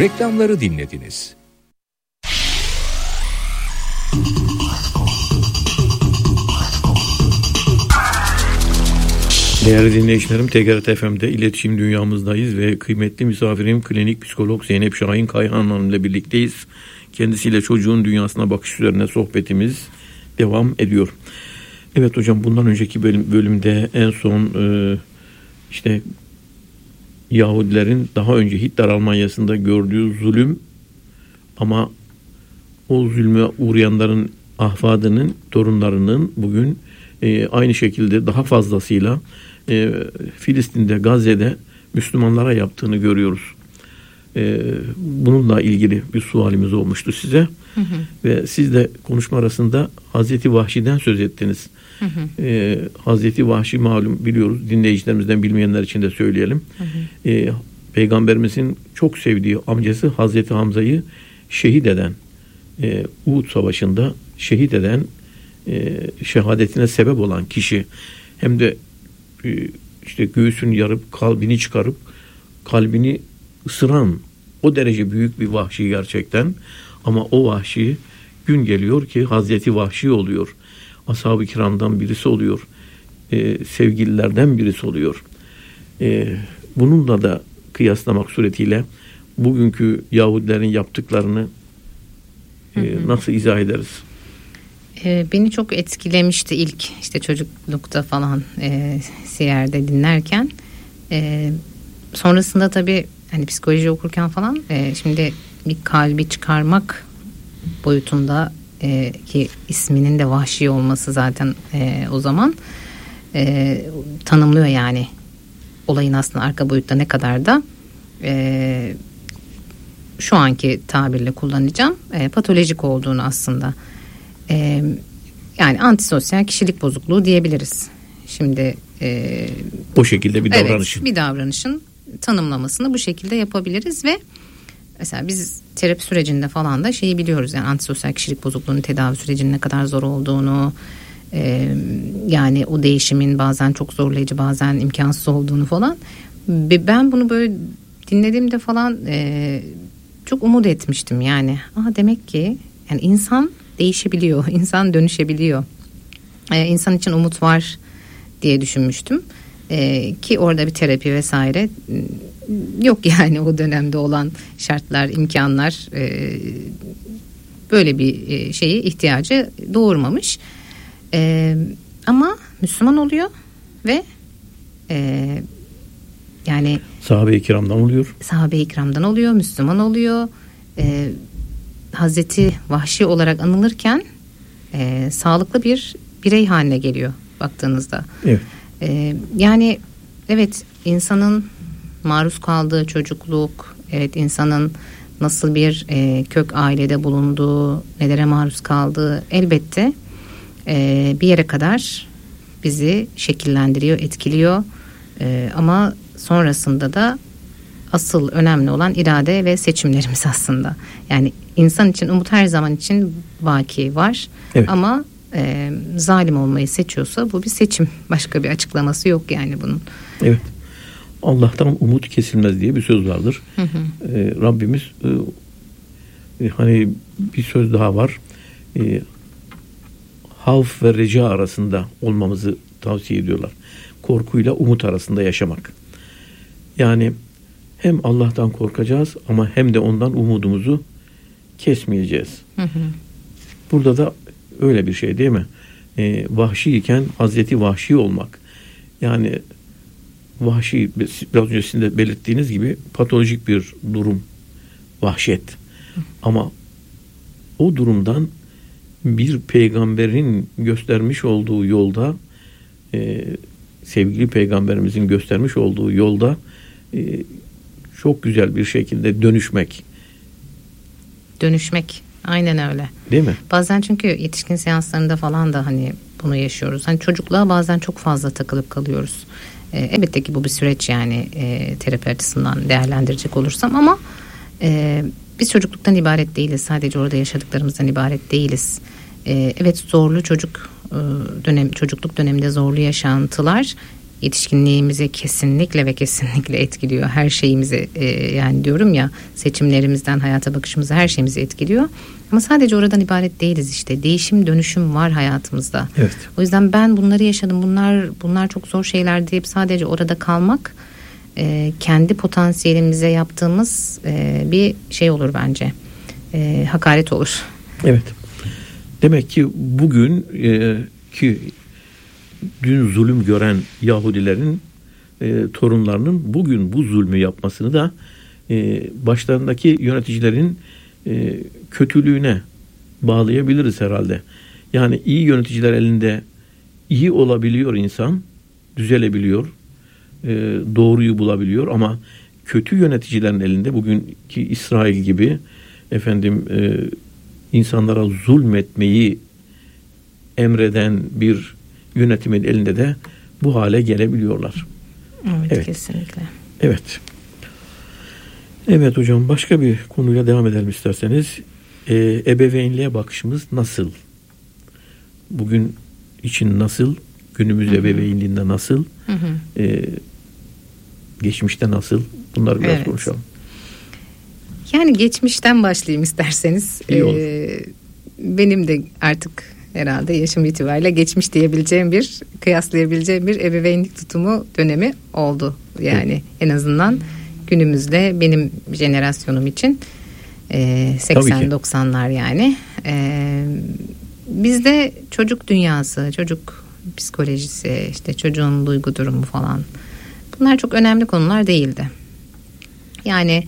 Reklamları dinlediniz. Değerli dinleyicilerim, TGRT FM'de iletişim dünyamızdayız ve kıymetli misafirim klinik psikolog Zeynep Şahin Kayhan Hanım ile birlikteyiz. Kendisiyle çocuğun dünyasına bakış üzerine sohbetimiz devam ediyor. Evet hocam, bundan önceki bölümde en son işte Yahudilerin daha önce Hitler Almanya'sında gördüğü zulüm, ama o zulme uğrayanların ahfadının, torunlarının bugün aynı şekilde daha fazlasıyla Filistin'de, Gazze'de Müslümanlara yaptığını görüyoruz. Bununla ilgili bir sualimiz olmuştu size. Hı hı. Ve siz de konuşma arasında Hazreti Vahşi'den söz ettiniz. Hı hı. Hazreti Vahşi malum, biliyoruz, dinleyicilerimizden bilmeyenler için de söyleyelim. Hı hı. Peygamberimizin çok sevdiği amcası Hazreti Hamza'yı şehit eden, Uhud Savaşı'nda şehit eden, şehadetine sebep olan kişi, hem de işte göğsünü yarıp kalbini çıkarıp kalbini ısıran o derece büyük bir vahşi gerçekten. Ama o vahşi gün geliyor ki Hazreti Vahşi oluyor. Ashab-ı kiramdan birisi oluyor. Sevgililerden birisi oluyor. Bununla da kıyaslamak suretiyle bugünkü Yahudilerin yaptıklarını nasıl izah ederiz? Beni çok etkilemişti ilk işte çocuklukta falan Siyer'de dinlerken. Sonrasında tabii hani psikoloji okurken falan şimdi bir kalbi çıkarmak boyutunda ki isminin de vahşi olması zaten o zaman tanımlıyor yani olayın aslında arka boyutta ne kadar da şu anki tabirle kullanacağım patolojik olduğunu aslında. Yani antisosyal kişilik bozukluğu diyebiliriz. Şimdi o şekilde bir davranışın. Evet, bir davranışın tanımlamasını bu şekilde yapabiliriz ve mesela biz terapi sürecinde falan da şeyi biliyoruz, yani antisosyal kişilik bozukluğunun tedavi sürecinin ne kadar zor olduğunu, yani o değişimin bazen çok zorlayıcı, bazen imkansız olduğunu falan. Ben bunu böyle dinlediğimde falan çok umut etmiştim yani. Demek ki yani insan değişebiliyor, insan dönüşebiliyor, insan için umut var diye düşünmüştüm. Ki orada bir terapi vesaire yok yani o dönemde olan şartlar, imkanlar böyle bir şeyi, ihtiyacı doğurmamış. Ama Müslüman oluyor ve yani sahabe-i kiramdan oluyor. Sahabe-i kiramdan oluyor, Müslüman oluyor. Hazreti Vahşi olarak anılırken sağlıklı bir birey haline geliyor baktığınızda. Evet. Yani evet, insanın maruz kaldığı çocukluk, evet, insanın nasıl bir kök ailede bulunduğu, nelere maruz kaldığı elbette bir yere kadar bizi şekillendiriyor, etkiliyor. Ama sonrasında da asıl önemli olan irade ve seçimlerimiz aslında. Yani insan için umut her zaman için baki var. Evet. Ama zalim olmayı seçiyorsa bu bir seçim. Başka bir açıklaması yok yani bunun. Evet. Allah'tan umut kesilmez diye bir söz vardır. Hı hı. Rabbimiz hani bir söz daha var. Havf ve reca arasında olmamızı tavsiye ediyorlar. Korkuyla umut arasında yaşamak. Yani hem Allah'tan korkacağız ama hem de ondan umudumuzu kesmeyeceğiz. Hı hı. Burada da öyle bir şey değil mi? Vahşi iken Hazreti Vahşi olmak. Yani vahşi, biraz önce sizin de belirttiğiniz gibi patolojik bir durum. Vahşet. Ama o durumdan bir peygamberin göstermiş olduğu yolda, sevgili peygamberimizin göstermiş olduğu yolda çok güzel bir şekilde dönüşmek. Aynen öyle. Değil mi? Bazen çünkü yetişkin seanslarında falan da hani bunu yaşıyoruz. Hani çocukluğa bazen çok fazla takılıp kalıyoruz. Elbette ki bu bir süreç yani terapi açısından değerlendirecek olursam, ama biz çocukluktan ibaret değiliz. Sadece orada yaşadıklarımızdan ibaret değiliz. Evet, zorlu çocukluk döneminde zorlu yaşantılar yetişkinliğimizi kesinlikle ve kesinlikle etkiliyor. Her şeyimizi yani diyorum ya, seçimlerimizden hayata bakışımıza, her şeyimizi etkiliyor. Ama sadece oradan ibaret değiliz işte. Değişim, dönüşüm var hayatımızda. Evet. O yüzden ben bunları yaşadım. Bunlar çok zor şeyler deyip sadece orada kalmak kendi potansiyelimize yaptığımız bir şey olur bence. Hakaret olur. Evet. Demek ki bugün ki dün zulüm gören Yahudilerin torunlarının bugün bu zulmü yapmasını da başlarındaki yöneticilerin kötülüğüne bağlayabiliriz herhalde. Yani iyi yöneticiler elinde iyi olabiliyor insan, düzelebiliyor, doğruyu bulabiliyor, ama kötü yöneticilerin elinde, bugünkü İsrail gibi insanlara zulmetmeyi emreden bir yönetimin elinde de bu hale gelebiliyorlar. Evet. Kesinlikle. Evet. Evet hocam, başka bir konuyla devam edelim isterseniz. Ebeveynliğe bakışımız nasıl? Bugün için nasıl? Günümüz ebeveynliğinde nasıl? Geçmişte nasıl? Bunları biraz konuşalım. Yani geçmişten başlayayım isterseniz. İyi olur. Benim de artık herhalde yaşım itibariyle geçmiş diyebileceğim, kıyaslayabileceğim bir ebeveynlik tutumu dönemi oldu. Yani en azından günümüzde benim jenerasyonum için 80-90'lar yani. Bizde çocuk dünyası, çocuk psikolojisi, işte çocuğun duygu durumu falan, bunlar çok önemli konular değildi. Yani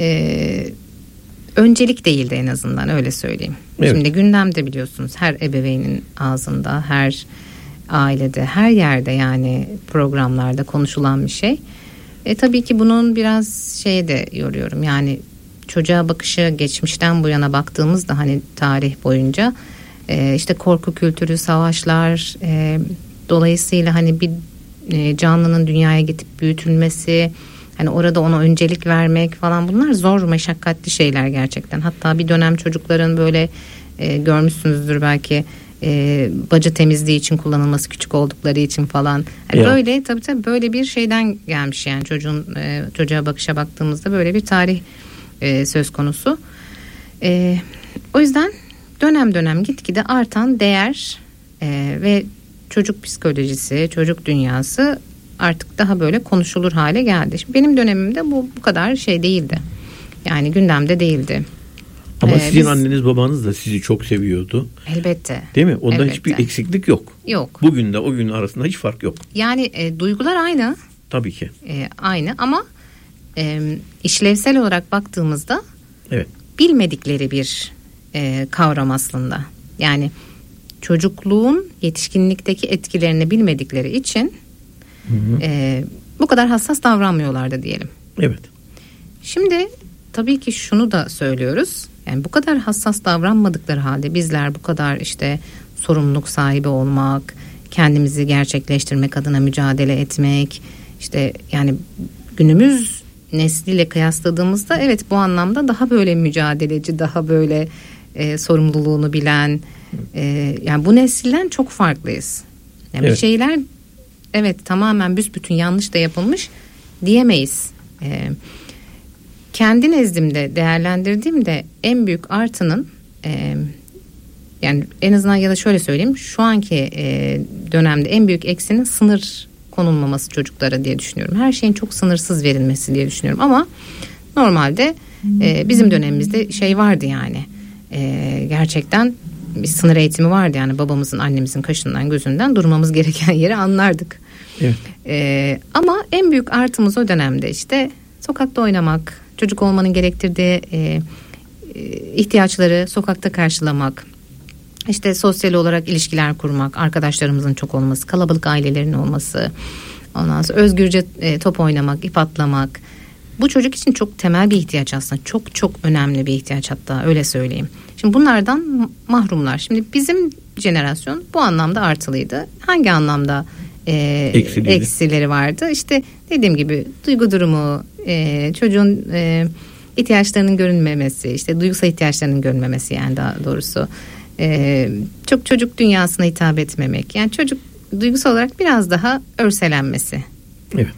öncelik değildi, en azından öyle söyleyeyim. Evet. Şimdi gündemde biliyorsunuz, her ebeveynin ağzında, her ailede, her yerde, yani programlarda konuşulan bir şey. Tabii ki bunun biraz şeye de yoruyorum. Yani çocuğa bakışı, geçmişten bu yana baktığımızda hani tarih boyunca işte korku kültürü, savaşlar, dolayısıyla hani bir canlının dünyaya getirip büyütülmesi, hani orada ona öncelik vermek falan, bunlar zor, meşakkatli şeyler gerçekten. Hatta bir dönem çocukların böyle görmüşsünüzdür belki, bacı temizliği için kullanılması, küçük oldukları için falan. Yani böyle tabii böyle bir şeyden gelmiş yani, çocuğa bakışa baktığımızda böyle bir tarih söz konusu. O yüzden dönem dönem gitgide artan değer ve çocuk psikolojisi, çocuk dünyası artık daha böyle konuşulur hale geldi. Şimdi benim dönemimde bu kadar şey değildi. Yani gündemde değildi. Ama sizin anneniz babanız da sizi çok seviyordu. Elbette. Değil mi? Onda hiçbir eksiklik yok. Yok. Bugün de o gün arasında hiç fark yok. Yani duygular aynı. Tabii ki. Aynı ama işlevsel olarak baktığımızda bilmedikleri bir kavram aslında. Yani çocukluğun yetişkinlikteki etkilerini bilmedikleri için bu kadar hassas davranmıyorlardı diyelim. Evet. Şimdi tabii ki şunu da söylüyoruz. Yani bu kadar hassas davranmadıkları halde bizler bu kadar işte sorumluluk sahibi olmak, kendimizi gerçekleştirmek adına mücadele etmek, işte yani günümüz nesliyle kıyasladığımızda evet bu anlamda daha böyle mücadeleci, daha böyle sorumluluğunu bilen, yani bu nesilden çok farklıyız. Yani bir şeyler tamamen büsbütün yanlış da yapılmış diyemeyiz. Kendi nezdimde değerlendirdiğimde en büyük artının yani en azından, ya da şöyle söyleyeyim, şu anki dönemde en büyük eksinin sınır konulmaması çocuklara diye düşünüyorum. Her şeyin çok sınırsız verilmesi diye düşünüyorum ama normalde bizim dönemimizde şey vardı yani, gerçekten bir sınır eğitimi vardı yani, babamızın, annemizin kaşından gözünden durmamız gereken yeri anlardık. Evet. Ama en büyük artımız o dönemde işte sokakta oynamak, çocuk olmanın gerektirdiği ihtiyaçları sokakta karşılamak, işte sosyal olarak ilişkiler kurmak, arkadaşlarımızın çok olması, kalabalık ailelerin olması, ondan sonra özgürce top oynamak, ip atlamak. Bu çocuk için çok temel bir ihtiyaç aslında. Çok çok önemli bir ihtiyaç, hatta öyle söyleyeyim. Şimdi bunlardan mahrumlar. Şimdi bizim jenerasyon bu anlamda artılıydı. Hangi anlamda eksileri vardı? İşte dediğim gibi duygu durumu, çocuğun ihtiyaçlarının görünmemesi, işte duygusal ihtiyaçlarının görünmemesi, yani daha doğrusu çok çocuk dünyasına hitap etmemek. Yani çocuk duygusal olarak biraz daha örselenmesi. Evet.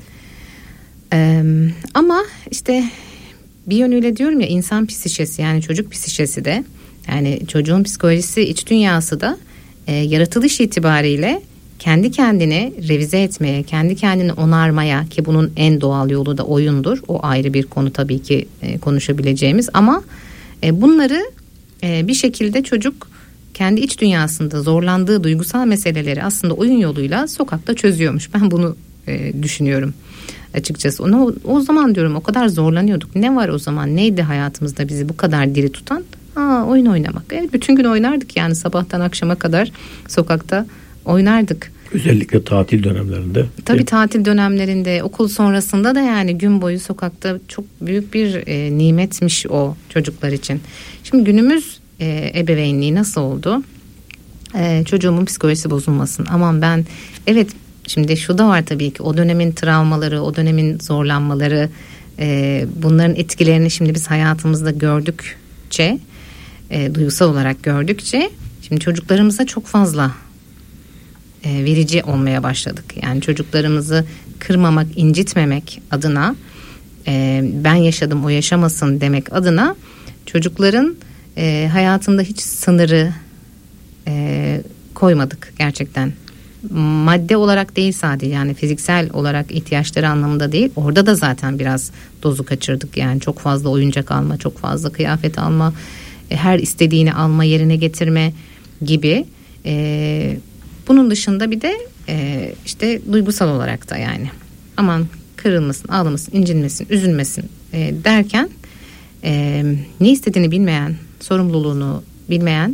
Ama işte bir yönüyle diyorum ya, insan psişesi, yani çocuk psişesi de, yani çocuğun psikolojisi, iç dünyası da yaratılış itibariyle kendi kendini revize etmeye, kendi kendini onarmaya, ki bunun en doğal yolu da oyundur. O ayrı bir konu tabii ki konuşabileceğimiz, ama bunları bir şekilde çocuk kendi iç dünyasında zorlandığı duygusal meseleleri aslında oyun yoluyla sokakta çözüyormuş. Ben bunu düşünüyorum açıkçası. O zaman diyorum, o kadar zorlanıyorduk. Ne var o zaman? Neydi hayatımızda bizi bu kadar diri tutan? Oyun oynamak. Evet, bütün gün oynardık yani, sabahtan akşama kadar sokakta oynardık. Özellikle tatil dönemlerinde. Tabii tatil dönemlerinde, okul sonrasında da yani gün boyu sokakta çok büyük bir nimetmiş o çocuklar için. Şimdi günümüz ebeveynliği nasıl oldu? Çocuğumun psikolojisi bozulmasın. Aman ben, evet, şimdi şu da var tabii ki, o dönemin travmaları, o dönemin zorlanmaları, bunların etkilerini şimdi biz hayatımızda gördükçe, duygusal olarak gördükçe, şimdi çocuklarımıza çok fazla verici olmaya başladık. Yani çocuklarımızı kırmamak, incitmemek adına, ben yaşadım o yaşamasın demek adına çocukların hayatında hiç sınırı koymadık gerçekten. Madde olarak değil sadece, yani fiziksel olarak ihtiyaçları anlamında değil. Orada da zaten biraz dozu kaçırdık. Yani çok fazla oyuncak alma, çok fazla kıyafet alma, her istediğini alma, yerine getirme gibi. Bunun dışında bir de işte duygusal olarak da, yani aman kırılmasın, ağlamasın, incinmesin, üzülmesin derken ne istediğini bilmeyen, sorumluluğunu bilmeyen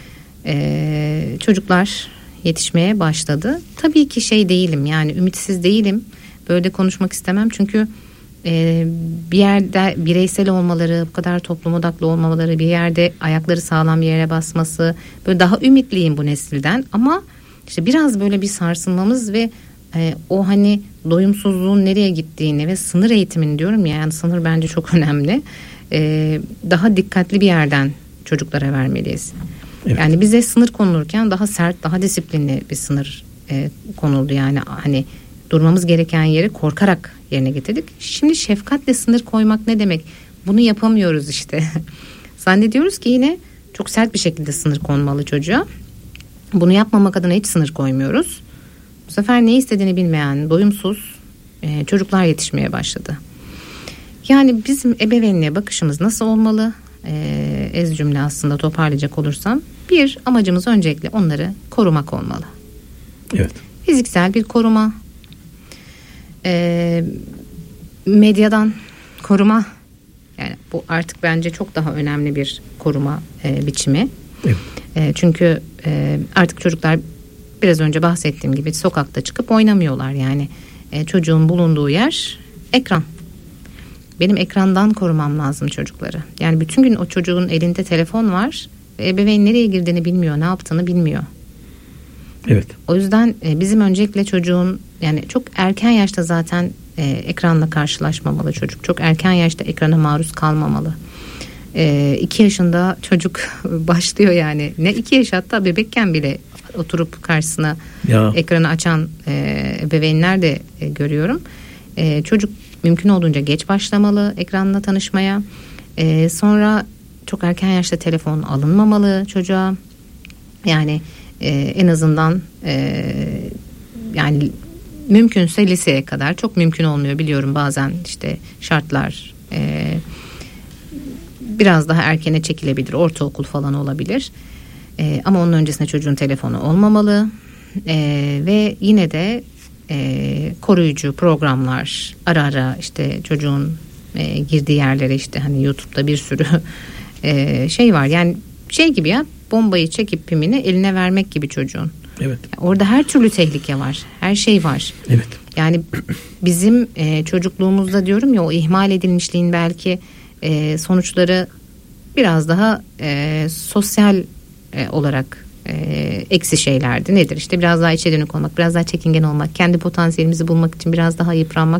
çocuklar yetişmeye başladı. Tabii ki değilim, yani ümitsiz değilim. Böyle konuşmak istemem çünkü bir yerde bireysel olmaları, bu kadar toplum odaklı olmamaları, bir yerde ayakları sağlam bir yere basması, böyle daha ümitliyim bu nesilden. Ama işte biraz böyle bir sarsılmamız ve o hani doyumsuzluğun nereye gittiğini ve sınır eğitimini diyorum ya, yani sınır bence çok önemli. Daha dikkatli bir yerden çocuklara vermeliyiz. Evet. Yani bize sınır konulurken daha sert, daha disiplinli bir sınır konuldu. Yani hani durmamız gereken yeri korkarak yerine getirdik. Şimdi şefkatle sınır koymak ne demek? Bunu yapamıyoruz işte. Zannediyoruz ki yine çok sert bir şekilde sınır konmalı çocuğa. Bunu yapmamak adına hiç sınır koymuyoruz. Bu sefer ne istediğini bilmeyen, doyumsuz çocuklar yetişmeye başladı. Yani bizim ebeveynliğe bakışımız nasıl olmalı? Ez cümle aslında toparlayacak olursam, bir, amacımız öncelikle onları korumak olmalı. Evet. Fiziksel bir koruma, medyadan koruma, yani bu artık bence çok daha önemli bir koruma biçimi. Evet. Çünkü artık çocuklar, biraz önce bahsettiğim gibi, sokakta çıkıp oynamıyorlar. Yani çocuğun bulunduğu yer ekran. Benim ekrandan korumam lazım çocukları. Yani bütün gün o çocuğun elinde telefon var ve ebeveyn nereye girdiğini bilmiyor, ne yaptığını bilmiyor. Evet. O yüzden bizim öncelikle çocuğun, yani çok erken yaşta zaten ekranla karşılaşmamalı çocuk. Çok erken yaşta ekrana maruz kalmamalı. 2 yaşında çocuk başlıyor yani. Ne 2 yaş, hatta bebekken bile oturup karşısına ekranı açan ebeveynler de görüyorum. Çocuk mümkün olduğunca geç başlamalı ekranla tanışmaya. Sonra çok erken yaşta telefon alınmamalı çocuğa. Yani en azından yani mümkünse liseye kadar, çok mümkün olmuyor biliyorum, bazen işte şartlar biraz daha erkene çekilebilir, ortaokul falan olabilir. Ama onun öncesinde çocuğun telefonu olmamalı. Ve yine de koruyucu programlar, ara ara işte çocuğun girdiği yerlere, işte hani YouTube'da bir sürü var, yani gibi ya, bombayı çekip pimini eline vermek gibi çocuğun. Evet. Orada her türlü tehlike var, her şey var. Evet. Yani bizim çocukluğumuzda diyorum ya, o ihmal edilmişliğin belki sonuçları biraz daha sosyal olarak eksi şeylerdi. Nedir? İşte biraz daha içe dönük olmak, biraz daha çekingen olmak, kendi potansiyelimizi bulmak için biraz daha yıpranmak